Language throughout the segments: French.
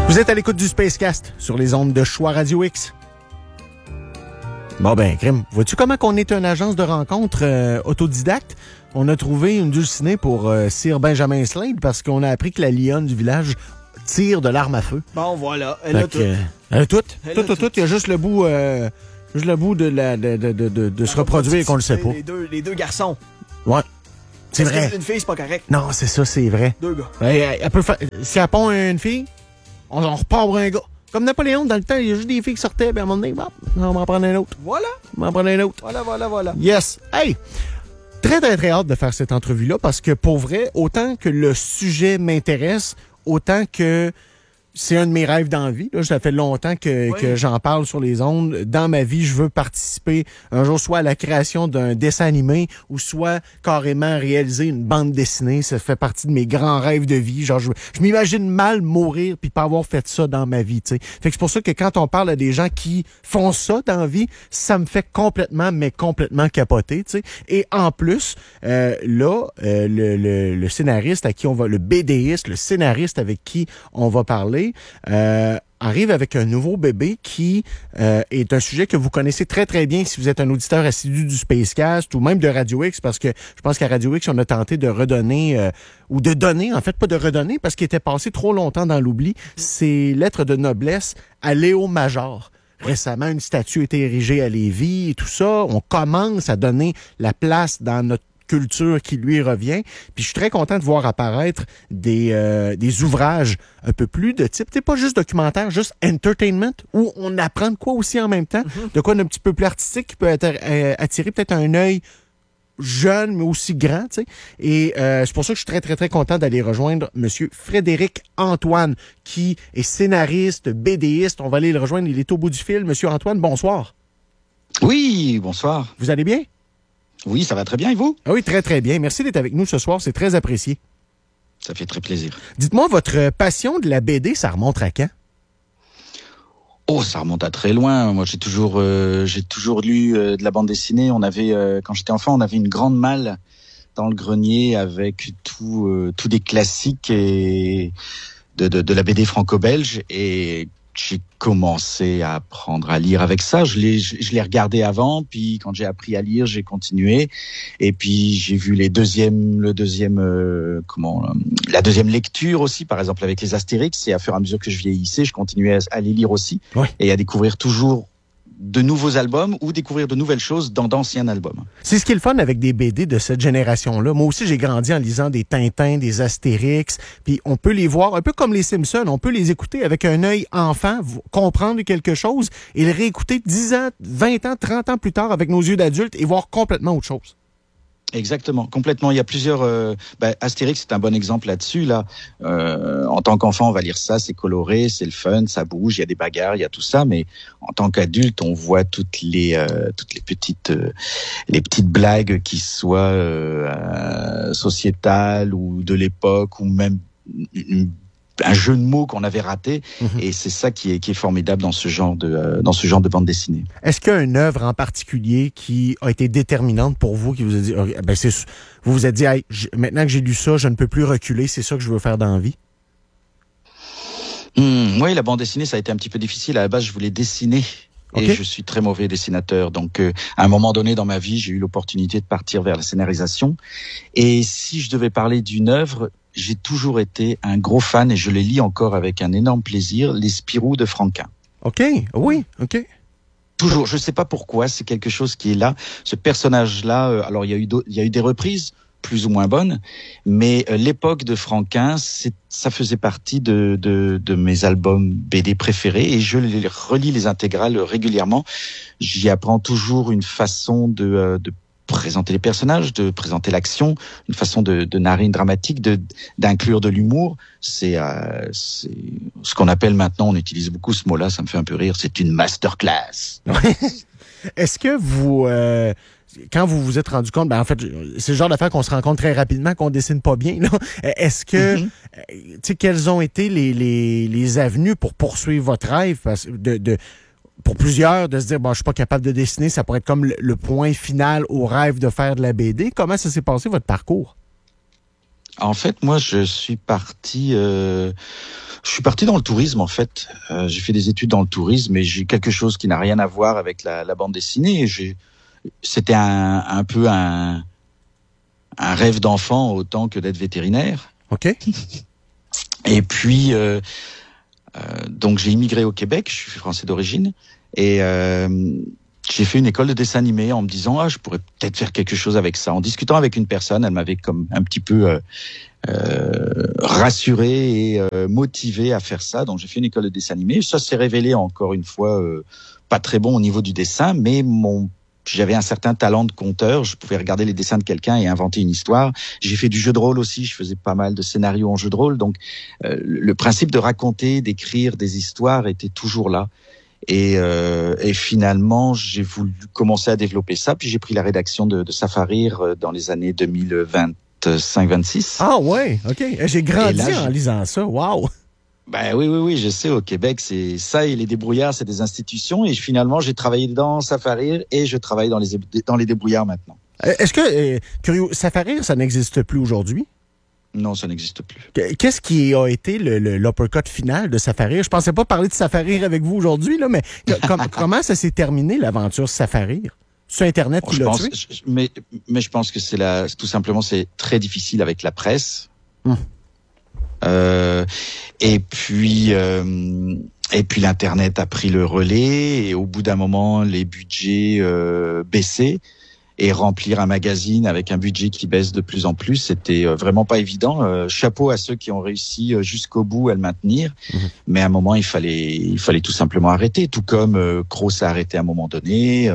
Vous êtes à l'écoute du Spacecast sur les ondes de Choix Radio X. Bon ben, Crime, vois-tu comment qu'on est une agence de rencontres autodidacte? On a trouvé une dulcinée pour Sir Benjamin Slade parce qu'on a appris que la lionne du village tire de l'arme à feu. Bon, voilà, elle a tout. Elle a tout. Tout. Il y a juste le bout, de se reproduire et qu'on le sait pas. Les deux garçons. Ouais. C'est vrai. Une fille, c'est pas correct. Non, c'est ça, c'est vrai. Deux gars. Elle peut si elle pond une fille, on repart pour un gars. Comme Napoléon, dans le temps, il y a juste des filles qui sortaient, puis à un moment donné, on va en prendre un autre. Voilà. On va en prendre un autre. Voilà. Yes. Hey! Très hâte de faire cette entrevue-là parce que, pour vrai, autant que le sujet m'intéresse, autant que c'est un de mes rêves dans la vie. Là, ça fait longtemps que j'en parle sur les ondes. Dans ma vie, je veux participer un jour soit à la création d'un dessin animé ou soit carrément réaliser une bande dessinée. Ça fait partie de mes grands rêves de vie. Genre, je m'imagine mal mourir puis pas avoir fait ça dans ma vie, tu sais. Fait que c'est pour ça que quand on parle à des gens qui font ça dans la vie, ça me fait complètement capoter, tu sais. Et en plus, le scénariste à qui on va, le BDiste, le scénariste avec qui on va parler, arrive avec un nouveau bébé qui est un sujet que vous connaissez très, très bien si vous êtes un auditeur assidu du Spacecast ou même de Radio X, parce que je pense qu'à Radio X, on a tenté de redonner, ou de donner, en fait, pas de redonner, parce qu'il était passé trop longtemps dans l'oubli, ses lettres de noblesse à Léo Major. Récemment, une statue a été érigée à Lévis et tout ça. On commence à donner la place dans notre culture qui lui revient. Puis je suis très content de voir apparaître des ouvrages un peu plus de type, pas juste documentaire, juste entertainment, où on apprend de quoi aussi en même temps, de quoi d'un petit peu plus artistique qui peut attirer peut-être un œil jeune, mais aussi grand, tu sais. Et c'est pour ça que je suis très, très, très content d'aller rejoindre Monsieur Frédéric Antoine, qui est scénariste, BDiste. On va aller le rejoindre, il est au bout du fil. Monsieur Antoine, bonsoir. Oui, bonsoir. Vous allez bien? Oui, ça va très bien, et vous? Ah oui, très, très bien. Merci d'être avec nous ce soir, c'est très apprécié. Ça fait très plaisir. Dites-moi, votre passion de la BD, ça remonte à quand? Oh, ça remonte à très loin. Moi, j'ai toujours lu de la bande dessinée. On avait, quand j'étais enfant, on avait une grande malle dans le grenier avec tous des classiques et de la BD franco-belge. Et j'ai commencé à apprendre à lire avec ça. Je l'ai regardé avant, puis quand j'ai appris à lire, j'ai continué. Et puis j'ai vu la deuxième lecture aussi, par exemple avec les Astérix. Et à fur et à mesure que je vieillissais, je continuais à les lire aussi, et à découvrir toujours de nouveaux albums ou découvrir de nouvelles choses dans d'anciens albums. C'est ce qui est le fun avec des BD de cette génération-là. Moi aussi, j'ai grandi en lisant des Tintins, des Astérix, puis on peut les voir un peu comme les Simpsons. On peut les écouter avec un œil enfant, comprendre quelque chose et le réécouter 10 ans, 20 ans, 30 ans plus tard avec nos yeux d'adultes et voir complètement autre chose. Exactement, complètement. Il y a plusieurs... Astérix, c'est un bon exemple là-dessus. Là. En tant qu'enfant, on va lire ça, c'est coloré, c'est le fun, ça bouge, il y a des bagarres, il y a tout ça. Mais en tant qu'adulte, on voit toutes les petites blagues qui soient sociétales ou de l'époque ou même un jeu de mots qu'on avait raté, et c'est ça qui est formidable dans ce genre de bande dessinée. Est-ce qu'il y a une œuvre en particulier qui a été déterminante pour vous, qui vous a dit, vous vous êtes dit, hey, maintenant que j'ai lu ça, je ne peux plus reculer, c'est ça que je veux faire dans la vie? Oui, la bande dessinée, ça a été un petit peu difficile. À la base, je voulais dessiner. Et je suis très mauvais dessinateur. Donc, à un moment donné dans ma vie, j'ai eu l'opportunité de partir vers la scénarisation. Et si je devais parler d'une œuvre, j'ai toujours été un gros fan, et je les lis encore avec un énorme plaisir, les Spirou de Franquin. OK, oui, OK. Toujours, je ne sais pas pourquoi, c'est quelque chose qui est là. Ce personnage-là, alors il y a eu des reprises plus ou moins bonnes, mais l'époque de Franquin, ça faisait partie de mes albums BD préférés, et je les relis les intégrales régulièrement. J'y apprends toujours une façon de présenter les personnages, de présenter l'action, une façon de narrer une dramatique, d'inclure de l'humour. C'est ce qu'on appelle maintenant, on utilise beaucoup ce mot-là, ça me fait un peu rire, c'est une masterclass. Est-ce que vous... quand vous vous êtes rendu compte, en fait, c'est le genre d'affaire qu'on se rend compte très rapidement qu'on dessine pas bien, là. Est-ce que, tu sais, quelles ont été les avenues pour poursuivre votre rêve, pour plusieurs, de se dire, je suis pas capable de dessiner, ça pourrait être comme le point final au rêve de faire de la BD. Comment ça s'est passé, votre parcours? En fait, moi, je suis parti suis parti dans le tourisme en fait. J'ai fait des études dans le tourisme et j'ai quelque chose qui n'a rien à voir avec la bande dessinée. C'était un peu un rêve d'enfant autant que d'être vétérinaire. OK. Et puis donc j'ai immigré au Québec. Je suis français d'origine et j'ai fait une école de dessin animé en me disant je pourrais peut-être faire quelque chose avec ça. En discutant avec une personne, elle m'avait comme un petit peu rassuré et motivé à faire ça. Donc j'ai fait une école de dessin animé. Ça s'est révélé encore une fois pas très bon au niveau du dessin, mais j'avais un certain talent de conteur. Je pouvais regarder les dessins de quelqu'un et inventer une histoire. J'ai fait du jeu de rôle aussi. Je faisais pas mal de scénarios en jeu de rôle. Donc le principe de raconter, d'écrire des histoires était toujours là. Et finalement, j'ai voulu commencer à développer ça. Puis j'ai pris la rédaction de Safarir dans les années 2025-26. Ah ouais, OK. J'ai grandi là, en lisant ça. Wow! Ben oui, je sais, au Québec, c'est ça et les débrouillards, c'est des institutions. Et finalement, j'ai travaillé dans Safarir et je travaille dans les débrouillards maintenant. Est-ce que, curieux, Safarir, ça n'existe plus aujourd'hui? Non, ça n'existe plus. Qu'est-ce qui a été l'uppercut final de Safarir? Je pensais pas parler de Safarir avec vous aujourd'hui, là, mais comment ça s'est terminé, l'aventure Safarir? Sur Internet qui l'a tué? Mais je pense que tout simplement, c'est très difficile avec la presse. Et puis l'Internet a pris le relais et au bout d'un moment, les budgets baissaient. Et remplir un magazine avec un budget qui baisse de plus en plus, c'était vraiment pas évident. Chapeau à ceux qui ont réussi jusqu'au bout à le maintenir. Mais à un moment, il fallait tout simplement arrêter. Tout comme Cross a arrêté à un moment donné.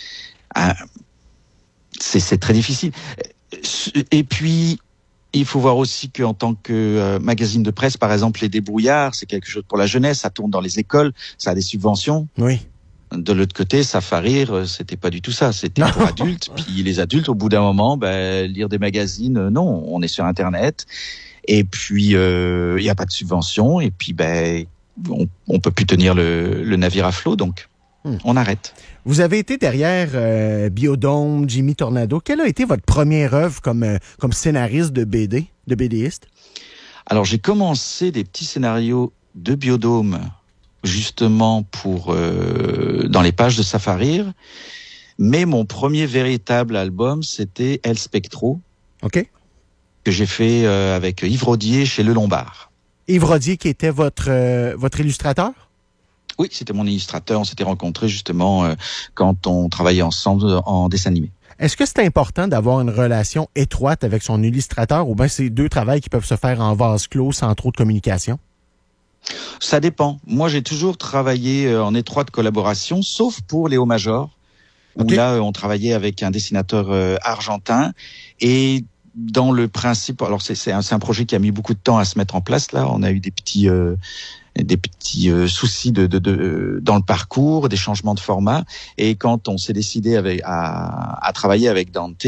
C'est très difficile. Et puis, il faut voir aussi qu'en tant que magazine de presse, par exemple, les débrouillards, c'est quelque chose pour la jeunesse. Ça tourne dans les écoles, ça a des subventions. Oui. De l'autre côté, Safarir, c'était pas du tout ça. C'était pour adultes. Puis les adultes, au bout d'un moment, lire des magazines, non, on est sur Internet. Et puis, il y a pas de subvention. Et puis, on peut plus tenir le navire à flot. Donc, on arrête. Vous avez été derrière Biodôme, Jimmy Tornado. Quelle a été votre première œuvre comme scénariste de BD, de BDiste? Alors, j'ai commencé des petits scénarios de Biodôme justement dans les pages de Safarir, mais mon premier véritable album, c'était El Spectro, OK, que j'ai fait avec Yves Rodier chez Le Lombard. Yves Rodier qui était votre illustrateur? Oui, c'était mon illustrateur. On s'était rencontrés justement quand on travaillait ensemble en dessin animé. Est-ce que c'est important d'avoir une relation étroite avec son illustrateur ou bien c'est deux travails qui peuvent se faire en vase clos sans trop de communication? Ça dépend. Moi, j'ai toujours travaillé en étroite collaboration, sauf pour Léo Major, où là, on travaillait avec un dessinateur argentin. Et dans le principe, alors c'est un projet qui a mis beaucoup de temps à se mettre en place. Là, on a eu des petits soucis dans le parcours, des changements de format. Et quand on s'est décidé à travailler avec Dante,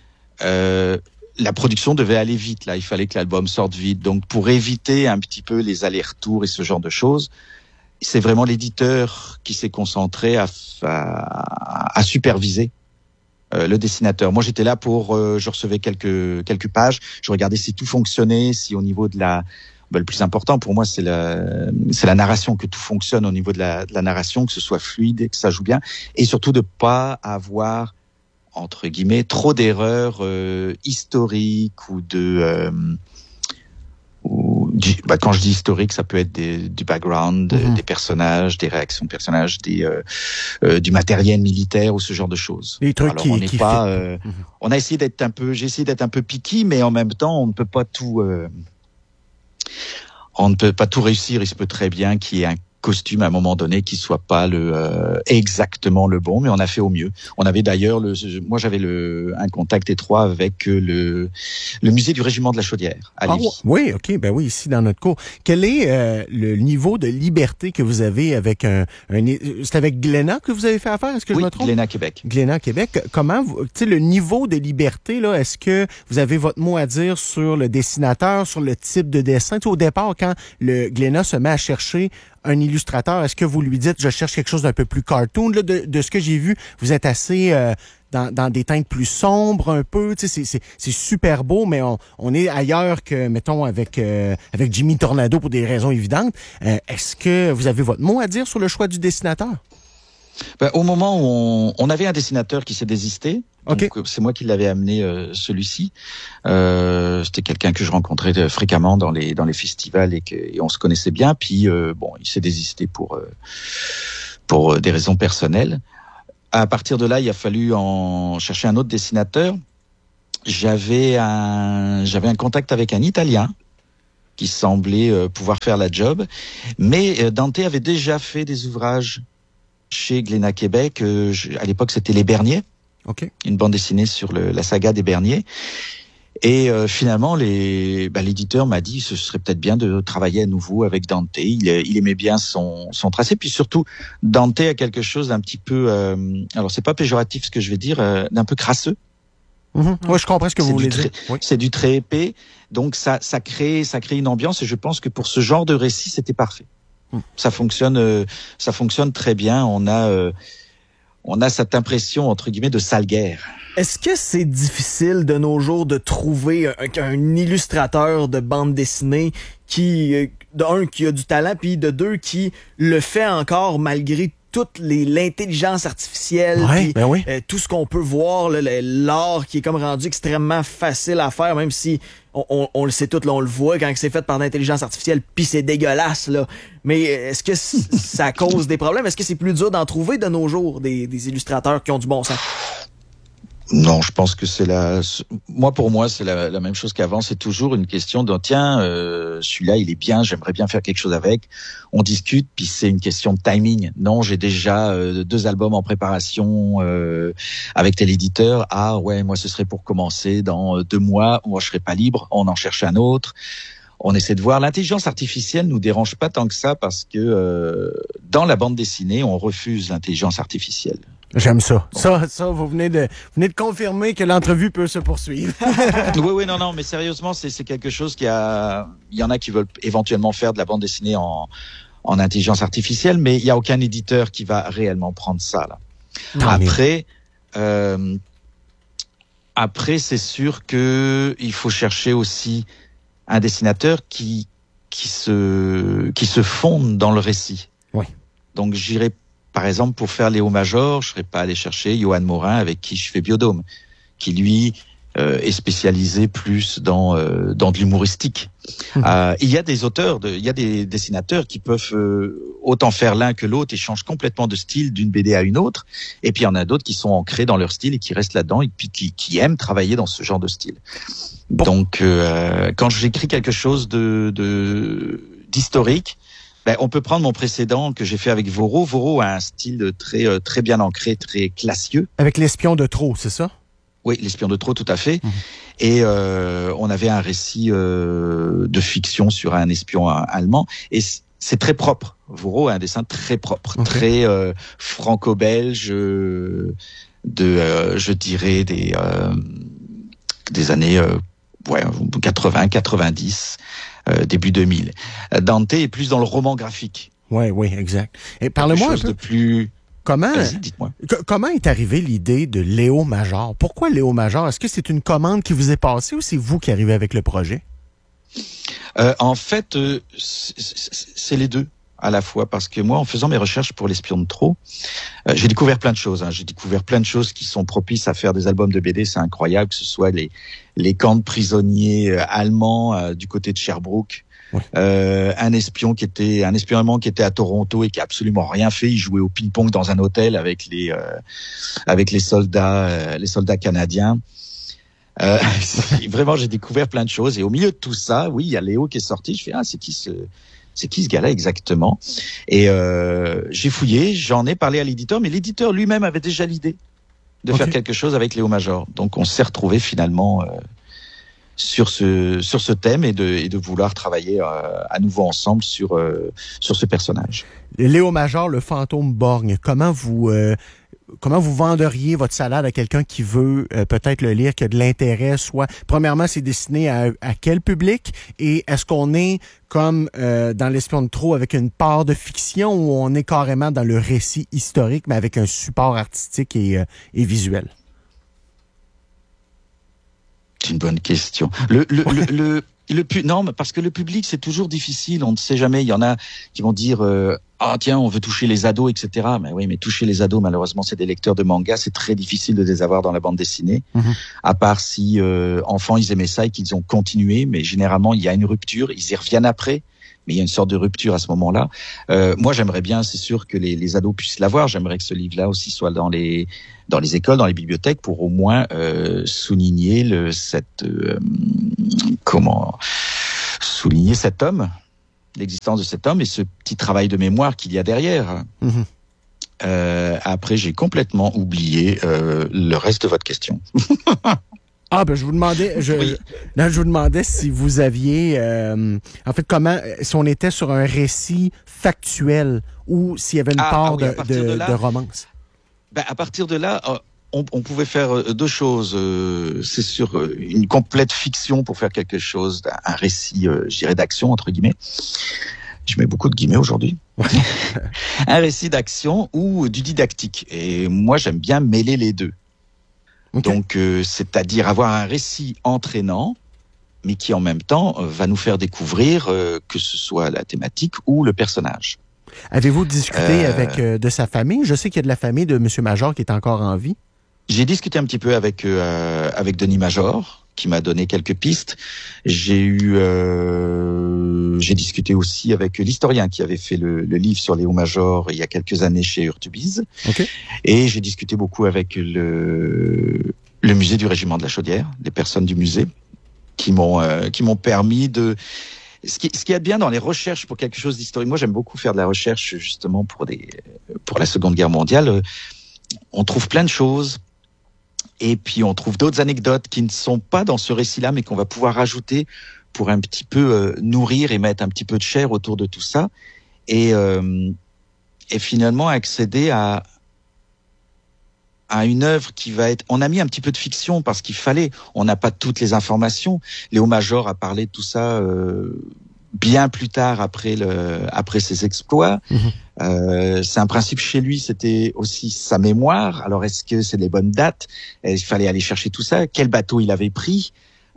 la production devait aller vite. Là, il fallait que l'album sorte vite. Donc, pour éviter un petit peu les allers-retours et ce genre de choses, c'est vraiment l'éditeur qui s'est concentré à superviser le dessinateur. Moi, j'étais là je recevais quelques pages, je regardais si tout fonctionnait, si au niveau de le plus important pour moi, c'est la narration, que tout fonctionne au niveau de la narration, que ce soit fluide et que ça joue bien, et surtout de pas avoir entre guillemets trop d'erreurs historiques ou quand je dis historique, ça peut être du background, des personnages, des réactions de personnages, du matériel militaire ou ce genre de choses. Les trucs alors, on a essayé j'ai essayé d'être un peu picky, mais en même temps, on ne peut pas tout réussir. Il se peut très bien qu'il y ait un costume à un moment donné qui soit pas exactement le bon, mais on a fait au mieux. On avait d'ailleurs moi j'avais un contact étroit avec le musée du régiment de la Chaudière à Lévis. Oui, OK, ben oui, ici dans notre cours. Quel est le niveau de liberté que vous avez avec c'est avec Glénat que vous avez fait affaire, est-ce que je me trompe? Glénat Québec. Glénat Québec. Comment le niveau de liberté là, est-ce que vous avez votre mot à dire sur le dessinateur, sur le type de dessin? Au départ, quand le Glénat se met à chercher un illustrateur, est-ce que vous lui dites, je cherche quelque chose d'un peu plus cartoon? Là, de ce que j'ai vu, vous êtes assez dans des teintes plus sombres un peu. Tu sais, c'est super beau, mais on est ailleurs que, mettons, avec Jimmy Tornado pour des raisons évidentes. Est-ce que vous avez votre mot à dire sur le choix du dessinateur? Ben, au moment où on avait un dessinateur qui s'est désisté, okay. Donc c'est moi qui l'avais amené celui-ci. C'était quelqu'un que je rencontrais fréquemment dans les festivals et on se connaissait bien. Puis il s'est désisté pour des raisons personnelles. À partir de là, il a fallu en chercher un autre dessinateur. J'avais un contact avec un Italien qui semblait pouvoir faire la job, mais Dante avait déjà fait des ouvrages chez Glénat Québec. À l'époque, c'était Les Berniers, okay. Une bande dessinée sur la saga des Berniers. Et finalement, l'éditeur m'a dit ce serait peut-être bien de travailler à nouveau avec Dante. Il aimait bien son tracé. Puis surtout, Dante a quelque chose d'un petit peu... alors, c'est pas péjoratif ce que je vais dire, d'un peu crasseux. Mm-hmm. Oui, je comprends ce que vous voulez dire. Oui. C'est du trait épais. Donc, ça crée une ambiance. Et je pense que pour ce genre de récit, c'était parfait. Ça fonctionne très bien. On a cette impression entre guillemets de sale guerre. Est-ce que c'est difficile de nos jours de trouver un illustrateur de bande dessinée qui a du talent, puis de deux qui le fait encore malgré toute l'intelligence artificielle, ouais, ben oui. Tout ce qu'on peut voir, l'art qui est comme rendu extrêmement facile à faire, même si on le sait tout, là, on le voit quand c'est fait par l'intelligence artificielle, puis c'est dégueulasse, là. Mais est-ce que ça cause des problèmes? Est-ce que c'est plus dur d'en trouver de nos jours des illustrateurs qui ont du bon sens? Non, je pense que pour moi, c'est la même chose qu'avant. C'est toujours une question de tiens, celui-là, il est bien, j'aimerais bien faire quelque chose avec. On discute, puis c'est une question de timing. Non, j'ai déjà 2 albums en préparation avec tel éditeur. Ah ouais, moi ce serait pour commencer dans 2 mois. Moi, je serai pas libre. On en cherche un autre. On essaie de voir. L'intelligence artificielle nous dérange pas tant que ça parce que dans la bande dessinée, on refuse l'intelligence artificielle. J'aime ça. Ça, vous venez de confirmer que l'entrevue peut se poursuivre. Oui, non, mais sérieusement, c'est quelque chose il y en a qui veulent éventuellement faire de la bande dessinée en intelligence artificielle, mais il y a aucun éditeur qui va réellement prendre ça, là. Après, c'est sûr que il faut chercher aussi un dessinateur qui se fonde dans le récit. Oui. Donc, j'irai par exemple, pour faire Léo Major, je serais pas allé chercher Johan Morin avec qui je fais Biodôme, qui lui est spécialisé plus dans de l'humoristique. Il y a des dessinateurs qui peuvent autant faire l'un que l'autre et changent complètement de style d'une BD à une autre. Et puis il y en a d'autres qui sont ancrés dans leur style et qui restent là-dedans et puis qui aiment travailler dans ce genre de style. Bon. Donc quand j'écris quelque chose d'historique, on peut prendre mon précédent que j'ai fait avec Voro. Voro a un style très bien ancré, très classieux. Avec l'espion de trop, c'est ça? Oui, l'espion de trop, tout à fait. Mmh. Et on avait un récit de fiction sur un espion allemand. Et c'est très propre. Voro a un dessin très propre, okay. Très franco-belge, je dirais des années 80, 90. Début 2000. Dante est plus dans le roman graphique. Oui, exact. Et parlez-moi un peu. De plus... Dites-moi. Comment est arrivée l'idée de Léo Major? Pourquoi Léo Major? Est-ce que c'est une commande qui vous est passée ou c'est vous qui arrivez avec le projet? En fait, c'est les deux à la fois, parce que moi, en faisant mes recherches pour l'espion de trop, j'ai découvert plein de choses. J'ai découvert plein de choses qui sont propices à faire des albums de BD. C'est incroyable, que ce soit les camps de prisonniers allemands du côté de Sherbrooke. Oui. Un espion allemand qui était à Toronto et qui a absolument rien fait. Il jouait au ping-pong dans un hôtel avec les soldats canadiens. Vraiment, j'ai découvert plein de choses. Et au milieu de tout ça, oui, il y a Léo qui est sorti. Je fais, c'est qui ce gars-là exactement? Et j'ai fouillé, j'en ai parlé à l'éditeur, mais l'éditeur lui-même avait déjà l'idée de faire quelque chose avec Léo Major. Donc on s'est retrouvés finalement sur ce thème et de vouloir travailler à nouveau ensemble sur ce personnage. Léo Major, le fantôme borgne, comment vous comment vous venderiez votre salade à quelqu'un qui veut peut-être le lire, qui a de l'intérêt, soit, premièrement, c'est destiné à quel public, et est-ce qu'on est comme dans l'Espion de trop avec une part de fiction, ou on est carrément dans le récit historique, mais avec un support artistique et visuel? C'est une bonne question. Non, mais parce que le public, c'est toujours difficile. On ne sait jamais. Il y en a qui vont dire ah tiens, on veut toucher les ados, etc. Mais oui, mais toucher les ados, malheureusement, c'est des lecteurs de manga. C'est très difficile de les avoir dans la bande dessinée. À part si enfants, ils aimaient ça et qu'ils ont continué. Mais généralement, il y a une rupture. Ils y reviennent après. Mais il y a une sorte de rupture à ce moment-là. Moi, j'aimerais bien, c'est sûr, que les ados puissent l'avoir. J'aimerais que ce livre-là aussi soit dans les écoles, dans les bibliothèques, pour au moins souligner souligner cet homme, l'existence de cet homme et ce petit travail de mémoire qu'il y a derrière. Après, j'ai complètement oublié le reste de votre question. Ah, ben je vous demandais si vous aviez, en fait, si on était sur un récit factuel ou s'il y avait une part de romance. Ben, à partir de là, on pouvait faire deux choses. C'est sur une complète fiction pour faire quelque chose, un récit, je dirais, d'action, entre guillemets. Je mets beaucoup de guillemets aujourd'hui. Un récit d'action ou du didactique. Et moi, j'aime bien mêler les deux. Okay. Donc, c'est-à-dire avoir un récit entraînant, mais qui en même temps va nous faire découvrir que ce soit la thématique ou le personnage. Avez-vous discuté avec de sa famille? Je sais qu'il y a de la famille de M. Major qui est encore en vie. J'ai discuté un petit peu avec Denis Major, qui m'a donné quelques pistes. J'ai discuté aussi avec l'historien qui avait fait le livre sur Léo Major il y a quelques années chez Urtubise. Okay. Et j'ai discuté beaucoup avec le musée du Régiment de la Chaudière, les personnes du musée, qui m'ont permis de... Ce qui est bien dans les recherches pour quelque chose d'historique, moi j'aime beaucoup faire de la recherche justement pour la Seconde Guerre mondiale. On trouve plein de choses. Et puis, on trouve d'autres anecdotes qui ne sont pas dans ce récit-là, mais qu'on va pouvoir rajouter pour un petit peu nourrir et mettre un petit peu de chair autour de tout ça. Et finalement, accéder à une œuvre qui va être... On a mis un petit peu de fiction parce qu'il fallait. On n'a pas toutes les informations. Léo Major a parlé de tout ça bien plus tard après ses exploits. C'est un principe chez lui, c'était aussi sa mémoire. Alors, est-ce que c'est les bonnes dates? Il fallait aller chercher tout ça. Quel bateau il avait pris?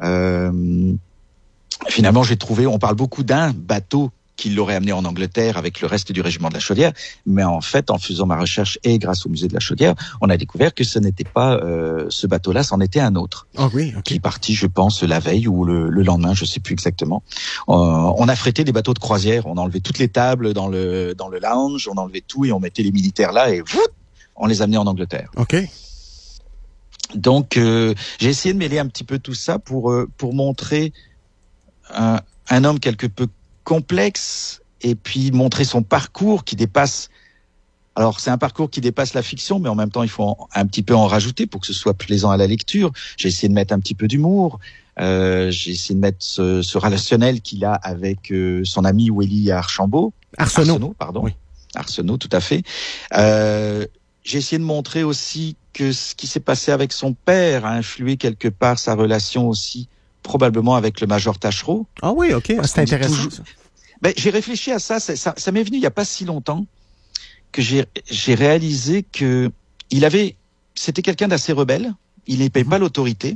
Finalement, j'ai trouvé, on parle beaucoup d'un bateau qui l'aurait amené en Angleterre avec le reste du Régiment de la Chaudière. Mais en fait, en faisant ma recherche et grâce au musée de la Chaudière, on a découvert que ce n'était pas ce bateau-là, c'en était un autre. Oh oui, okay. Qui est parti, je pense, la veille ou le lendemain, je sais plus exactement. On a frété des bateaux de croisière, on a enlevé toutes les tables dans le lounge, on enlevait tout et on mettait les militaires là et on les amenait en Angleterre. OK. Donc, j'ai essayé de mêler un petit peu tout ça pour montrer un homme quelque peu complexe et puis montrer son parcours qui dépasse. Alors, c'est un parcours qui dépasse la fiction, mais en même temps, il faut un petit peu en rajouter pour que ce soit plaisant à la lecture. J'ai essayé de mettre un petit peu d'humour. J'ai essayé de mettre ce relationnel qu'il a avec son ami Willy Archambault. Arsenault, pardon. Oui. Arsenault, tout à fait. J'ai essayé de montrer aussi que ce qui s'est passé avec son père a influé quelque part sa relation aussi, probablement avec le Major Taschereau. Ah oui, OK, c'est intéressant. Ben, j'ai réfléchi à ça, ça m'est venu il y a pas si longtemps que j'ai réalisé que c'était quelqu'un d'assez rebelle, il n'aimait pas l'autorité,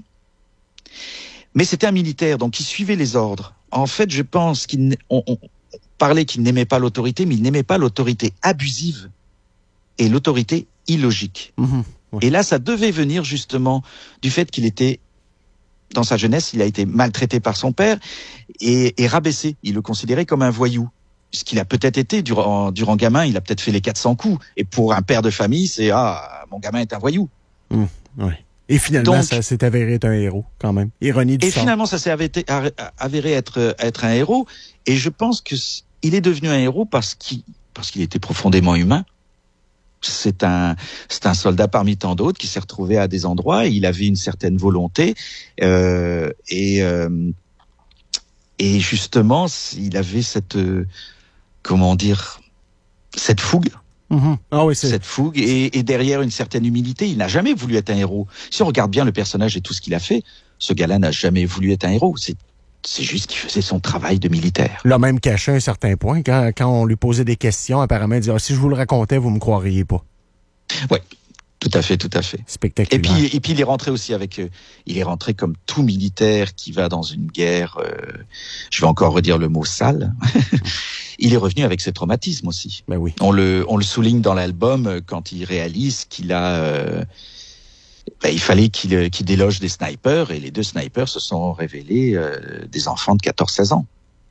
mais c'était un militaire, donc il suivait les ordres. En fait, je pense on parlait qu'il n'aimait pas l'autorité, mais il n'aimait pas l'autorité abusive et l'autorité illogique. Oui. Et là, ça devait venir justement du fait qu'il était, dans sa jeunesse, il a été maltraité par son père et rabaissé. Il le considérait comme un voyou. Ce qu'il a peut-être été durant gamin, il a peut-être fait les 400 coups. Et pour un père de famille, c'est « Ah, mon gamin est un voyou ». Oui. Et finalement, ça s'est avéré être un héros, quand même. Ironie du sort. Et finalement, ça s'est avéré être un héros. Et je pense que il est devenu un héros parce qu'il était profondément humain. C'est un soldat parmi tant d'autres qui s'est retrouvé à des endroits. Et il avait une certaine volonté et justement, il avait cette fougue Ah oui, c'est... Cette fougue et derrière une certaine humilité. Il n'a jamais voulu être un héros. Si on regarde bien le personnage et tout ce qu'il a fait, ce gars-là n'a jamais voulu être un héros. C'est juste qu'il faisait son travail de militaire. Il a même caché un certain point. Quand on lui posait des questions, apparemment, il disait si je vous le racontais, vous me croiriez pas. Oui, tout à fait. Spectaculaire. Et puis il est rentré aussi il est rentré comme tout militaire qui va dans une guerre, je vais encore redire le mot sale. Il est revenu avec ses traumatismes aussi. Ben oui. On le souligne dans l'album quand il réalise qu'il a... il fallait qu'il déloge des snipers et les 2 snipers se sont révélés des enfants de 14-16 ans.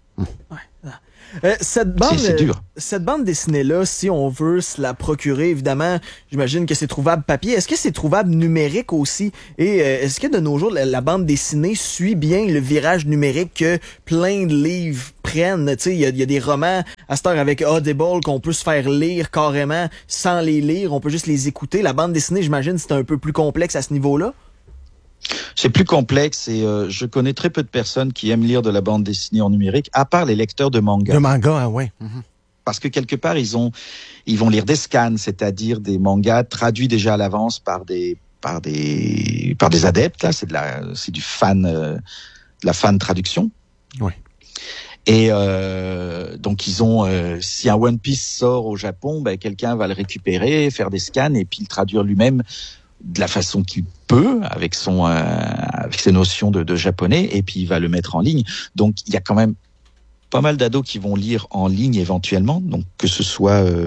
C'est dur. Cette bande dessinée-là, si on veut se la procurer, évidemment, j'imagine que c'est trouvable papier. Est-ce que c'est trouvable numérique aussi? Et est-ce que de nos jours, la bande dessinée suit bien le virage numérique que plein de livres prennent? Tu sais, il y a des romans à cette heure avec Audible qu'on peut se faire lire carrément sans les lire. On peut juste les écouter. La bande dessinée, j'imagine, c'est un peu plus complexe à ce niveau-là. C'est plus complexe et je connais très peu de personnes qui aiment lire de la bande dessinée en numérique, à part les lecteurs de manga. De manga, ah ouais. Parce que quelque part, ils vont lire des scans, c'est-à-dire des mangas traduits déjà à l'avance par des adeptes. Là, c'est du fan, de la fan traduction. Oui. Et donc ils ont, si un One Piece sort au Japon, quelqu'un va le récupérer, faire des scans et puis le traduire lui-même de la façon qu'il peut, avec ses notions de japonais, et puis il va le mettre en ligne. Donc il y a quand même pas mal d'ados qui vont lire en ligne éventuellement, donc que ce soit de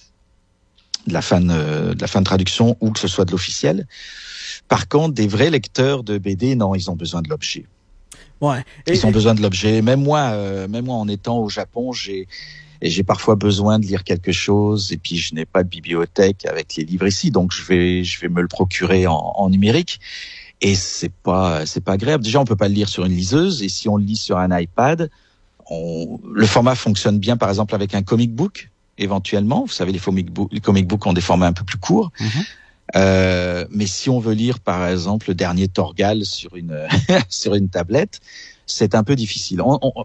la fan traduction ou que ce soit de l'officiel. Par contre, des vrais lecteurs de BD, non, ils ont besoin de l'objet. Ouais. Ils ont besoin de l'objet. Même moi, en étant au Japon, j'ai parfois besoin de lire quelque chose et puis je n'ai pas de bibliothèque avec les livres ici, donc je vais me le procurer en numérique et c'est pas agréable. Déjà, on peut pas le lire sur une liseuse et si on le lit sur un iPad, le format fonctionne bien, par exemple avec un comic book éventuellement. Vous savez, les comic books ont des formats un peu plus courts. Mais si on veut lire, par exemple, le dernier Torgal sur une tablette, c'est un peu difficile.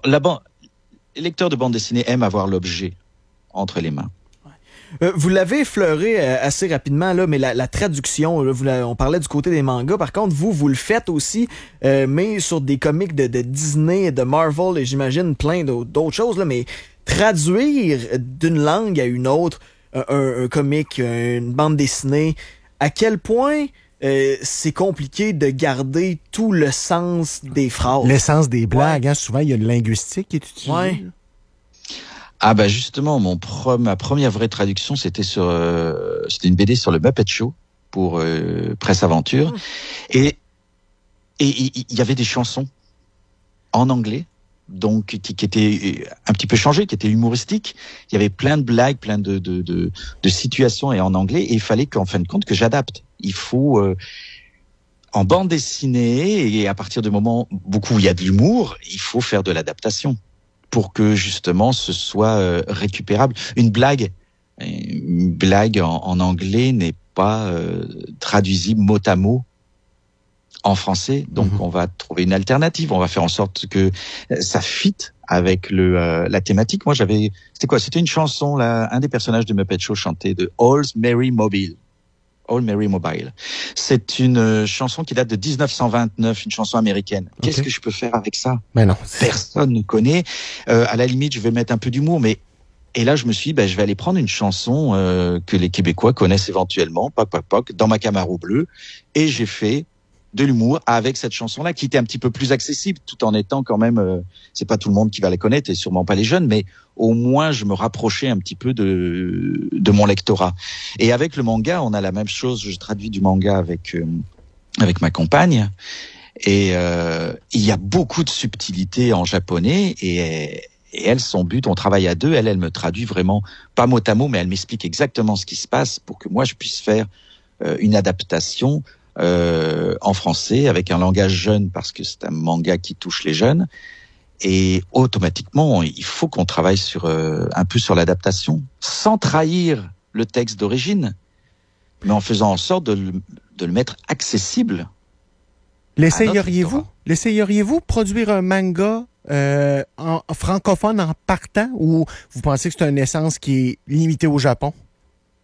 Les lecteurs de bande dessinée aiment avoir l'objet entre les mains. Vous l'avez effleuré assez rapidement, là, mais la traduction, là, on parlait du côté des mangas. Par contre, vous le faites aussi, mais sur des comics de Disney, de Marvel, et j'imagine plein d'autres choses, là, mais traduire d'une langue à une autre, un comic, une bande dessinée, à quel point c'est compliqué de garder tout le sens des phrases. L'essence des blagues, hein, souvent il y a une linguistique qui est utilisée. Ouais. Ah justement, ma première vraie traduction, c'était une BD sur le Muppet Show pour Presse Aventure, et il y avait des chansons en anglais, donc qui étaient un petit peu changées, qui étaient humoristiques. Il y avait plein de blagues, plein de situations et en anglais, et il fallait qu'en fin de compte que j'adapte. Il faut en bande dessinée, et à partir du moment beaucoup où il y a de l'humour, il faut faire de l'adaptation pour que justement ce soit récupérable. Une blague en anglais n'est pas traduisible mot à mot en français, donc on va trouver une alternative. On va faire en sorte que ça fitte avec la thématique. Moi, c'était une chanson là, un des personnages de Muppet Show chantait de All's Merry Mobile. All Merry Mobile. C'est une chanson qui date de 1929, une chanson américaine. Okay. Qu'est-ce que je peux faire avec ça? Mais non. Personne ne connaît. À la limite, je vais mettre un peu d'humour, et là, je me suis dit, je vais aller prendre une chanson que les Québécois connaissent éventuellement, Poc, dans ma Camaro bleue, et j'ai fait de l'humour avec cette chanson-là, qui était un petit peu plus accessible, tout en étant quand même, c'est pas tout le monde qui va la connaître, et sûrement pas les jeunes, mais au moins je me rapprochais un petit peu de mon lectorat. Et avec le manga, on a la même chose. Je traduis du manga avec ma compagne, et il y a beaucoup de subtilité en japonais, et elle, son but, on travaille à deux, elle me traduit vraiment, pas mot à mot, mais elle m'explique exactement ce qui se passe pour que moi je puisse faire une adaptation en français avec un langage jeune, parce que c'est un manga qui touche les jeunes, et automatiquement il faut qu'on travaille un peu sur l'adaptation sans trahir le texte d'origine, mais en faisant en sorte de le mettre accessible. L'essayeriez-vous produire un manga en francophone en partant, ou vous pensez que c'est une essence qui est limitée au Japon?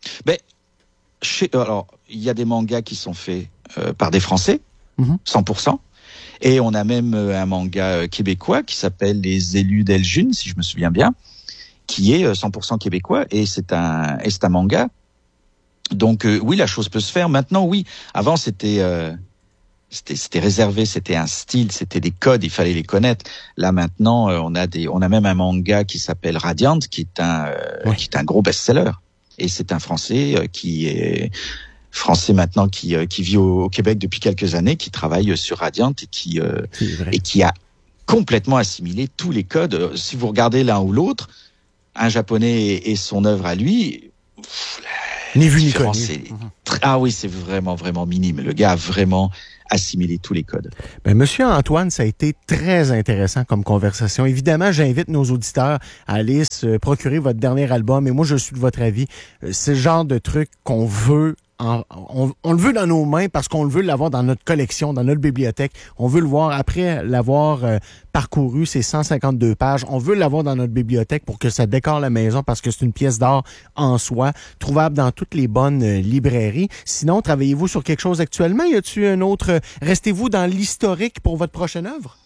Ben, alors, il y a des mangas qui sont faits par des Français, 100%. Et on a même un manga québécois qui s'appelle Les Élus d'Eljun, si je me souviens bien, qui est 100% québécois, et c'est un manga. Donc oui, la chose peut se faire. Maintenant, oui. Avant, c'était réservé, c'était un style, c'était des codes, il fallait les connaître. Là maintenant, on a même un manga qui s'appelle Radiant, qui est un gros best-seller. Et c'est un Français qui est français maintenant, qui vit au Québec depuis quelques années, qui travaille sur Radiant et qui a complètement assimilé tous les codes. Si vous regardez l'un ou l'autre, un japonais et son œuvre à lui, ni vu ni connu. Ah oui, c'est vraiment, vraiment minime. Le gars a vraiment assimilé tous les codes. Ben, Monsieur Antoine, ça a été très intéressant comme conversation. Évidemment, j'invite nos auditeurs à aller se procurer votre dernier album. Et moi, je suis de votre avis. C'est le genre de truc qu'on veut. On le veut dans nos mains parce qu'on le veut l'avoir dans notre collection, dans notre bibliothèque. On veut le voir après l'avoir parcouru ces 152 pages. On veut l'avoir dans notre bibliothèque pour que ça décore la maison parce que c'est une pièce d'art en soi, trouvable dans toutes les bonnes librairies. Sinon, travaillez-vous sur quelque chose actuellement? Y a-t-il un autre? Restez-vous dans l'historique pour votre prochaine œuvre?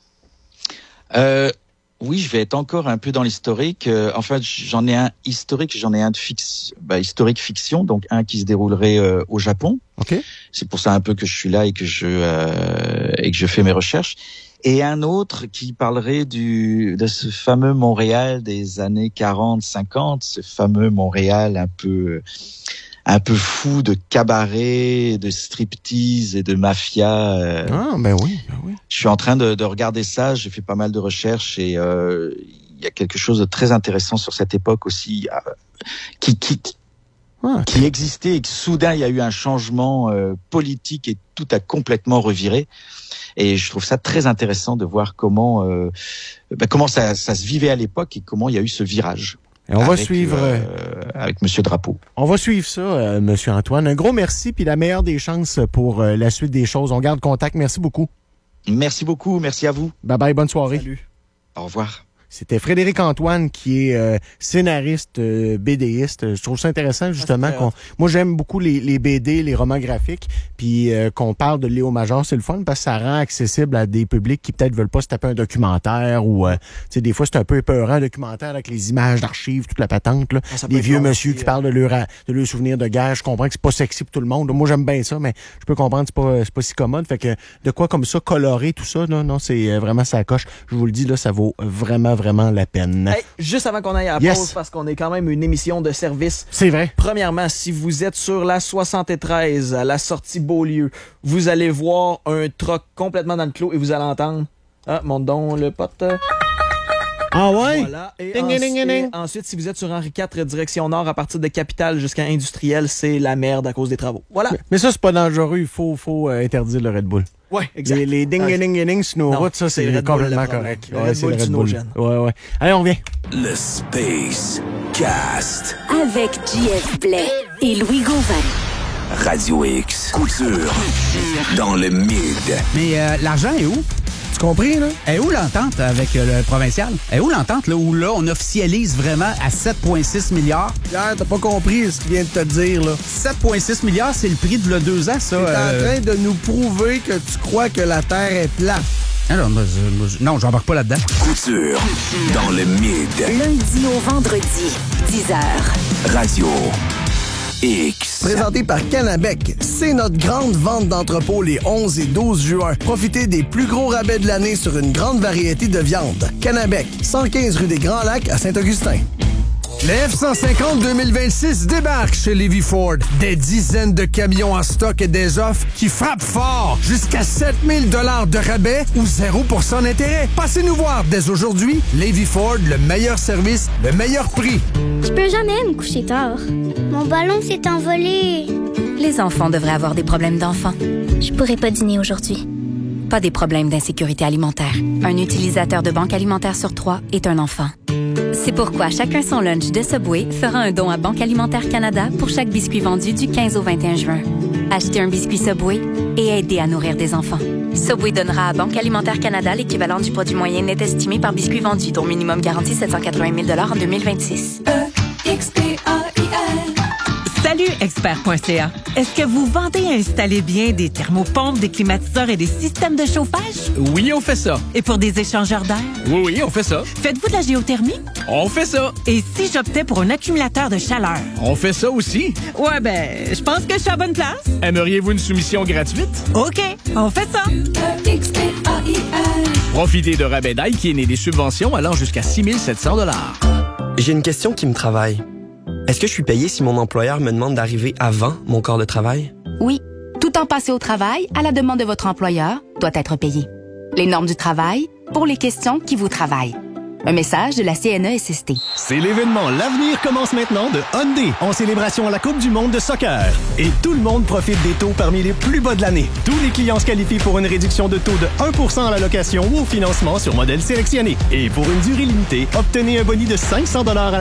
Oui, je vais être encore un peu dans l'historique. En fait, j'en ai un historique, j'en ai un de historique fiction, donc un qui se déroulerait au Japon. Okay. C'est pour ça un peu que je suis là et que je fais mes recherches. Et un autre qui parlerait de ce fameux Montréal des années 40-50, ce fameux Montréal un peu fou de cabaret, de striptease et de mafia. Ben oui. Je suis en train de regarder ça, j'ai fait pas mal de recherches et il y a quelque chose de très intéressant sur cette époque aussi qui existait et que soudain il y a eu un changement politique et tout a complètement reviré. Et je trouve ça très intéressant de voir comment ça se vivait à l'époque et comment il y a eu ce virage. Et on va suivre avec Monsieur Drapeau. On va suivre ça, Monsieur Antoine. Un gros merci, puis la meilleure des chances pour la suite des choses. On garde contact. Merci beaucoup. Merci beaucoup. Merci à vous. Bye bye. Bonne soirée. Salut. Au revoir. C'était Frédéric Antoine qui est scénariste, BDiste. Je trouve ça intéressant justement. Moi, j'aime beaucoup les BD, les romans graphiques, puis qu'on parle de Léo Major, c'est le fun parce que ça rend accessible à des publics qui peut-être veulent pas se taper un documentaire ou tu sais, des fois c'est un peu épeurant un documentaire avec les images d'archives, toute la patente là. Des vieux monsieur qui parlent de leur souvenirs de guerre. Je comprends que c'est pas sexy pour tout le monde. Moi, j'aime bien ça, mais je peux comprendre que c'est pas si commode. Fait que de quoi comme ça colorer tout ça, non, c'est vraiment ça coche. Je vous le dis là, ça vaut vraiment la peine. Hey, juste avant qu'on aille à la pause, parce qu'on est quand même une émission de service. C'est vrai. Premièrement, si vous êtes sur la 73, à la sortie Beaulieu, vous allez voir un truck complètement dans le clos et vous allez entendre monte donc le pote. Ah ouais? Voilà. Et ensuite, si vous êtes sur Henri IV, direction nord, à partir de Capitale jusqu'à Industriel, c'est la merde à cause des travaux. Voilà. Mais ça, c'est pas dangereux. Il faut interdire le Red Bull. Ouais, exact. Les ding sur nos routes, ça, c'est complètement correct. C'est le Red Bull. Ouais. Allez, on revient. Le Space Cast. Avec JF Blais et Louis Gauvin. Radio X. Couture. Dans le mid. Mais l'argent est où? Tu compris, là? Est où l'entente avec le provincial? Est où l'entente, là, où là, on officialise vraiment à 7,6 milliards? Pierre, t'as pas compris ce qu'il vient de te dire, là. 7,6 milliards, c'est le prix de 2 ans, ça. T'es en train de nous prouver que tu crois que la Terre est plate. Non, j'embarque pas là-dedans. Couture. Dans le mid. Lundi au vendredi, 10h. Radio X. Présenté par Canabec, c'est notre grande vente d'entrepôt les 11 et 12 juin. Profitez des plus gros rabais de l'année sur une grande variété de viandes. Canabec, 115 rue des Grands Lacs à Saint-Augustin. Le F-150 2026 débarque chez Levy Ford. Des dizaines de camions en stock et des offres qui frappent fort. Jusqu'à 7000 $ de rabais ou 0% d'intérêt. Passez nous voir dès aujourd'hui. Levy Ford, le meilleur service, le meilleur prix. Je peux jamais me coucher tard. Mon ballon s'est envolé. Les enfants devraient avoir des problèmes d'enfants. Je pourrais pas dîner aujourd'hui. Pas des problèmes d'insécurité alimentaire. Un utilisateur de banque alimentaire sur 3 est un enfant. C'est pourquoi Chacun son lunch de Subway fera un don à Banque Alimentaire Canada pour chaque biscuit vendu du 15 au 21 juin. Achetez un biscuit Subway et aidez à nourrir des enfants. Subway donnera à Banque Alimentaire Canada l'équivalent du produit moyen net estimé par biscuit vendu, dont minimum garanti 780 000 $ en 2026. EXPAIL. Salut Salut, expert.ca. Est-ce que vous vendez et installez bien des thermopompes, des climatiseurs et des systèmes de chauffage? Oui, on fait ça. Et pour des échangeurs d'air? Oui, on fait ça. Faites-vous de la géothermie? On fait ça. Et si j'optais pour un accumulateur de chaleur? On fait ça aussi. Ouais, je pense que je suis à la bonne place. Aimeriez-vous une soumission gratuite? OK, on fait ça. Profitez de rabais d'Ike qui est né des subventions allant jusqu'à 6 700 $. J'ai une question qui me travaille. Est-ce que je suis payé si mon employeur me demande d'arriver avant mon corps de travail? Oui, tout temps passé au travail, à la demande de votre employeur, doit être payé. Les normes du travail, pour les questions qui vous travaillent. Un message de la CNESST. C'est l'événement L'Avenir commence maintenant de Hyundai en célébration à la Coupe du monde de soccer. Et tout le monde profite des taux parmi les plus bas de l'année. Tous les clients se qualifient pour une réduction de taux de 1% à la location ou au financement sur modèle sélectionné. Et pour une durée limitée, obtenez un boni de 500 $ à